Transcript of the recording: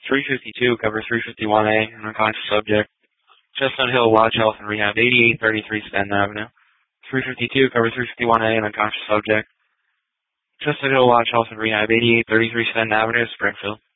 352 covers 351A, an unconscious subject. Chestnut Hill Lodge Health and Rehab, 8833 Stanton Avenue. 352 covers 351A, an unconscious subject. Chestnut Hill Lodge Health and Rehab, 8833 Stanton Avenue, Springfield.